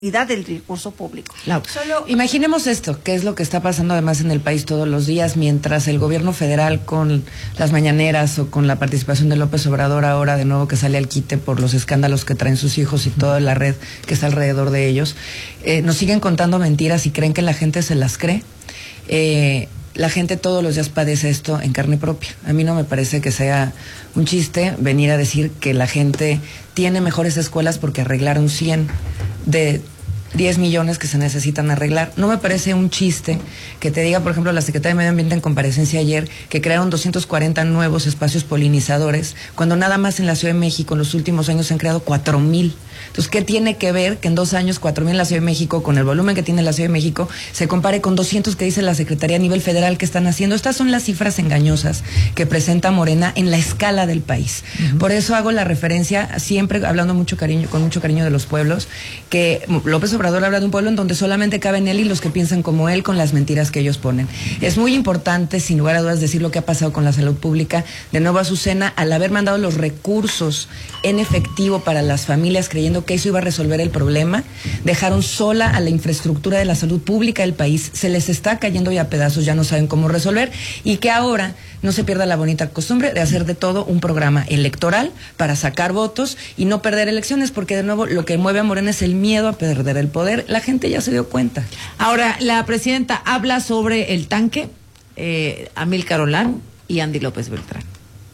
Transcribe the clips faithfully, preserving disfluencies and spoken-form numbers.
del recurso público. Lau, Solo... Imaginemos esto, que es lo que está pasando además en el país todos los días, mientras el gobierno federal con las mañaneras o con la participación de López Obrador ahora de nuevo que sale al quite por los escándalos que traen sus hijos y toda la red que está alrededor de ellos, eh, nos siguen contando mentiras y creen que la gente se las cree. Eh, la gente todos los días padece esto en carne propia. A mí no me parece que sea un chiste venir a decir que la gente tiene mejores escuelas porque arreglaron cien de diez millones que se necesitan arreglar. No me parece un chiste que te diga, por ejemplo, la Secretaría de Medio Ambiente en comparecencia ayer, que crearon doscientos cuarenta nuevos espacios polinizadores, cuando nada más en la Ciudad de México en los últimos años se han creado cuatro mil. Entonces, ¿qué tiene que ver que en dos años cuatro mil en la Ciudad de México, con el volumen que tiene la Ciudad de México, se compare con doscientos que dice la Secretaría a nivel federal que están haciendo? Estas son las cifras engañosas que presenta Morena en la escala del país. Uh-huh. Por eso hago la referencia, siempre hablando mucho cariño, con mucho cariño de los pueblos, que López Obrador habla de un pueblo en donde solamente caben él y los que piensan como él con las mentiras que ellos ponen. Es muy importante, sin lugar a dudas, decir lo que ha pasado con la salud pública. De nuevo, Azucena, al haber mandado los recursos en efectivo para las familias, creyendo que eso iba a resolver el problema, dejaron sola a la infraestructura de la salud pública del país. Se les está cayendo ya a pedazos, ya no saben cómo resolver, y que ahora no se pierda la bonita costumbre de hacer de todo un programa electoral para sacar votos y no perder elecciones, porque de nuevo lo que mueve a Morena es el miedo a perder el poder. La gente ya se dio cuenta. Ahora, la presidenta habla sobre el tanque, eh, Amílcar Olán y Andy López Beltrán.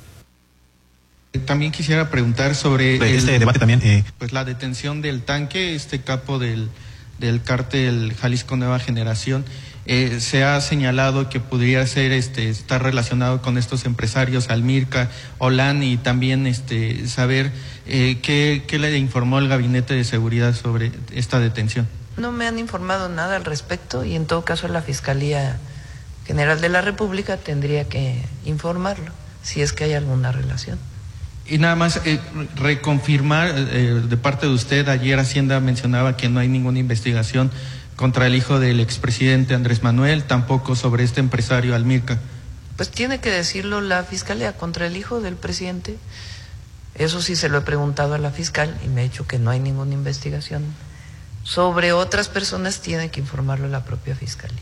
También quisiera preguntar sobre de este el, debate también, eh. pues la detención del tanque, este capo del, del cártel Jalisco Nueva Generación. Eh, se ha señalado que podría ser, este, estar relacionado con estos empresarios, Amílcar Olán, y también este, saber eh, qué, qué le informó el Gabinete de Seguridad sobre esta detención. No me han informado nada al respecto y en todo caso la Fiscalía General de la República tendría que informarlo, si es que hay alguna relación. Y nada más eh, reconfirmar eh, de parte de usted, ayer Hacienda mencionaba que no hay ninguna investigación contra el hijo del expresidente Andrés Manuel, tampoco sobre este empresario Amílcar. Pues tiene que decirlo la Fiscalía contra el hijo del presidente. Eso sí se lo he preguntado a la fiscal y me ha dicho que no hay ninguna investigación. Sobre otras personas tiene que informarlo la propia Fiscalía.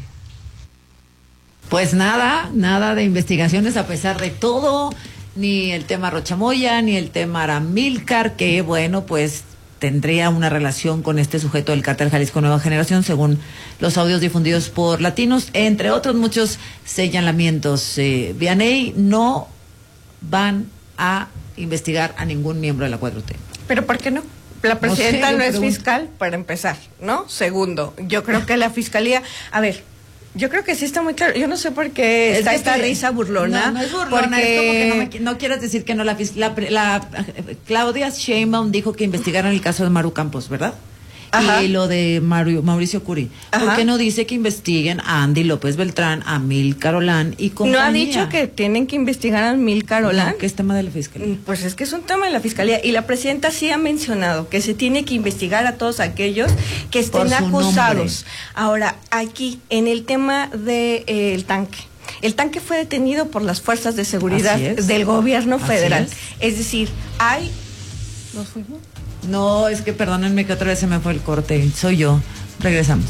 Pues nada, nada de investigaciones a pesar de todo, ni el tema Rochamoya, ni el tema Amílcar, que bueno, pues tendría una relación con este sujeto del cártel Jalisco Nueva Generación, según los audios difundidos por Latinos, entre otros muchos señalamientos. Eh, Vianey, no van a investigar a ningún miembro de la cuatro T. ¿Pero por qué no? La presidenta no, sé, no es pregunto. fiscal, para empezar, ¿no? Segundo, yo creo que la fiscalía, a ver, yo creo que sí está muy claro. Yo no sé por qué es está que esta te, risa burlona. No, no es burlona, porque... es como que no, me, no quieras decir que no. La, la, la Claudia Sheinbaum dijo que investigaron el caso de Maru Campos, ¿verdad? Ajá. Y lo de Mario, Mauricio Curi. Ajá. ¿Por qué no dice que investiguen a Andy López Beltrán, a Amílcar Olán y compañía? ¿No ha dicho que tienen que investigar a Amílcar Olán? No, que es tema de la Fiscalía. Pues es que es un tema de la Fiscalía. Y la presidenta sí ha mencionado que se tiene que investigar a todos aquellos que estén acusados. Nombre. Ahora, aquí, en el tema del de, eh, tanque. El tanque fue detenido por las fuerzas de seguridad del gobierno federal. Es. es decir, hay... ¿Nos fuimos? No, es que perdónenme que otra vez se me fue el corte. Soy yo. Regresamos.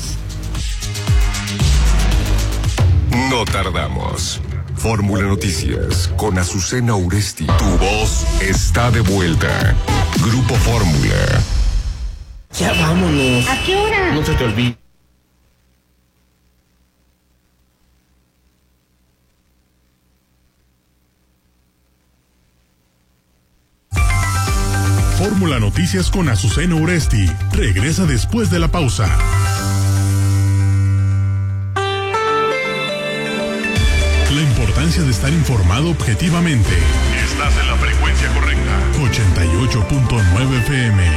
No tardamos. Fórmula Noticias con Azucena Uresti. Tu voz está de vuelta. Grupo Fórmula. Ya vámonos. ¿A qué hora? No se te olvide. Fórmula Noticias con Azucena Uresti regresa después de la pausa. La importancia de estar informado objetivamente. Estás en la frecuencia correcta. ochenta y ocho punto nueve F M.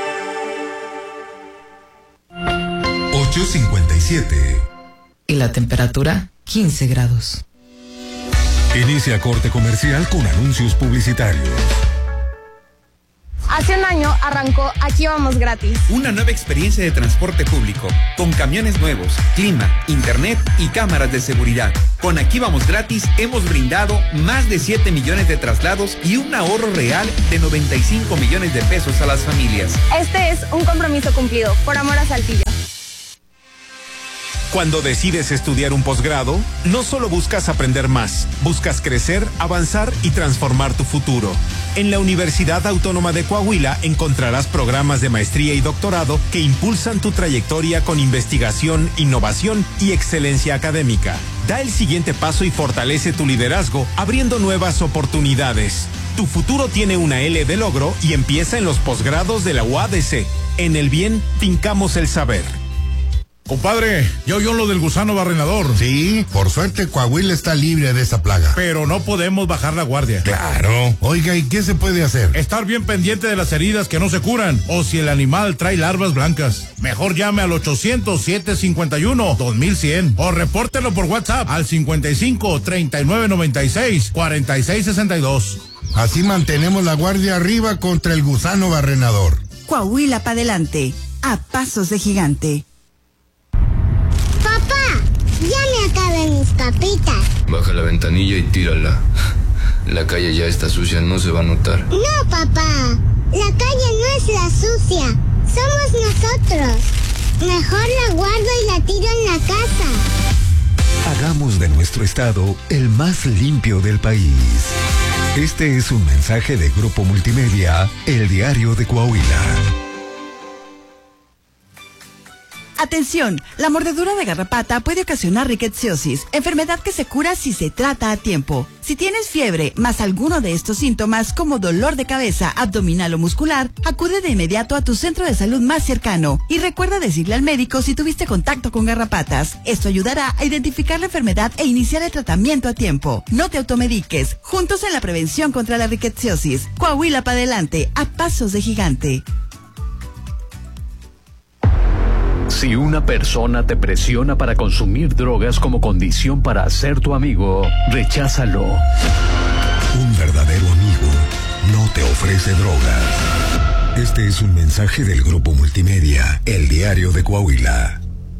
ocho cincuenta y siete. Y la temperatura, quince grados. Inicia corte comercial con anuncios publicitarios. Hace un año arrancó Aquí Vamos Gratis. Una nueva experiencia de transporte público, con camiones nuevos, clima, internet y cámaras de seguridad. Con Aquí Vamos Gratis hemos brindado más de siete millones de traslados y un ahorro real de noventa y cinco millones de pesos a las familias. Este es un compromiso cumplido, por amor a Saltillo. Cuando decides estudiar un posgrado, no solo buscas aprender más, buscas crecer, avanzar y transformar tu futuro. En la Universidad Autónoma de Coahuila encontrarás programas de maestría y doctorado que impulsan tu trayectoria con investigación, innovación y excelencia académica. Da el siguiente paso y fortalece tu liderazgo, abriendo nuevas oportunidades. Tu futuro tiene una L de logro y empieza en los posgrados de la U A D C. En el bien, fincamos el saber. Compadre, ¿ya oyó lo del gusano barrenador? Sí, por suerte Coahuila está libre de esa plaga. Pero no podemos bajar la guardia. Claro. Oiga, ¿y qué se puede hacer? Estar bien pendiente de las heridas que no se curan, o si el animal trae larvas blancas. Mejor llame al ochocientos, siete cincuenta y uno, dos mil cien o repórtelo por WhatsApp al cincuenta y cinco, treinta y nueve noventa y seis, cuarenta y seis sesenta y dos. Así mantenemos la guardia arriba contra el gusano barrenador. Coahuila para adelante, a pasos de gigante. Ya me acabé mis papitas. Baja la ventanilla y tírala. La calle ya está sucia, no se va a notar. No, papá. La calle no es la sucia. Somos nosotros. Mejor la guardo y la tiro en la casa. Hagamos de nuestro estado el más limpio del país. Este es un mensaje de Grupo Multimedia, El Diario de Coahuila. Atención, la mordedura de garrapata puede ocasionar rickettsiosis, enfermedad que se cura si se trata a tiempo. Si tienes fiebre más alguno de estos síntomas como dolor de cabeza, abdominal o muscular, acude de inmediato a tu centro de salud más cercano y recuerda decirle al médico si tuviste contacto con garrapatas. Esto ayudará a identificar la enfermedad e iniciar el tratamiento a tiempo. No te automediques, juntos en la prevención contra la rickettsiosis. Coahuila para adelante, a pasos de gigante. Si una persona te presiona para consumir drogas como condición para ser tu amigo, recházalo. Un verdadero amigo no te ofrece drogas. Este es un mensaje del Grupo Multimedia, El Diario de Coahuila.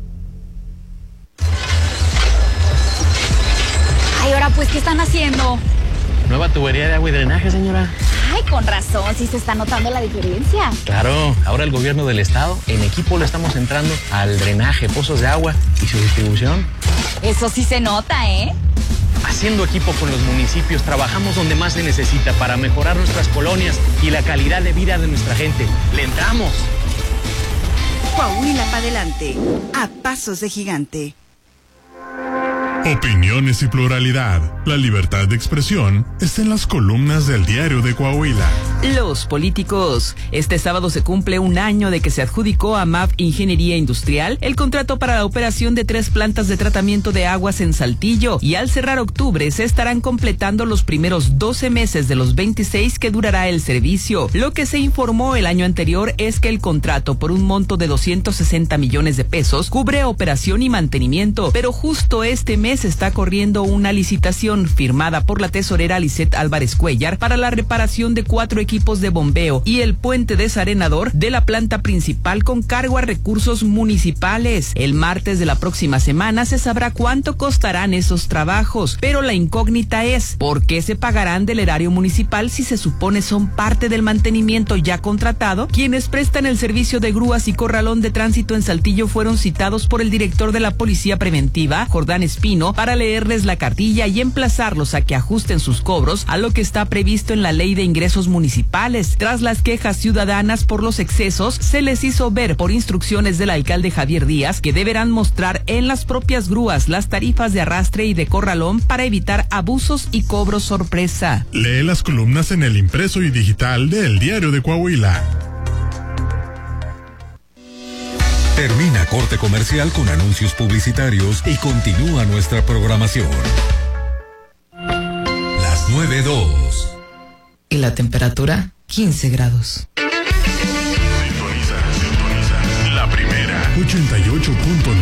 Ay, ahora pues, ¿qué están haciendo? Nueva tubería de agua y drenaje, señora. Ay, con razón, sí se está notando la diferencia. Claro, ahora el gobierno del estado en equipo le estamos entrando al drenaje, pozos de agua y su distribución. Eso sí se nota, ¿eh? Haciendo equipo con los municipios, trabajamos donde más se necesita para mejorar nuestras colonias y la calidad de vida de nuestra gente. ¡Le entramos! Coahuila para adelante, a pasos de gigante. Opiniones y pluralidad. La libertad de expresión está en las columnas del Diario de Coahuila. Los políticos. Este sábado se cumple un año de que se adjudicó a M A V Ingeniería Industrial el contrato para la operación de tres plantas de tratamiento de aguas en Saltillo, y al cerrar octubre se estarán completando los primeros doce meses de los veintiséis que durará el servicio. Lo que se informó el año anterior es que el contrato, por un monto de doscientos sesenta millones de pesos, cubre operación y mantenimiento, pero justo este mes se está corriendo una licitación firmada por la tesorera Lisette Álvarez Cuellar para la reparación de cuatro equipos de bombeo y el puente desarenador de la planta principal con cargo a recursos municipales. El martes de la próxima semana se sabrá cuánto costarán esos trabajos, pero la incógnita es ¿por qué se pagarán del erario municipal si se supone son parte del mantenimiento ya contratado? Quienes prestan el servicio de grúas y corralón de tránsito en Saltillo fueron citados por el director de la Policía Preventiva, Jordán Espino, para leerles la cartilla y emplazarlos a que ajusten sus cobros a lo que está previsto en la Ley de Ingresos Municipales. Tras las quejas ciudadanas por los excesos, se les hizo ver por instrucciones del alcalde Javier Díaz que deberán mostrar en las propias grúas las tarifas de arrastre y de corralón para evitar abusos y cobros sorpresa. Lee las columnas en el impreso y digital de El Diario de Coahuila. Termina corte comercial con anuncios publicitarios y continúa nuestra programación. Las nueve dos. Y la temperatura, quince grados. Sintoniza, sintoniza. La primera. ochenta y ocho punto nueve.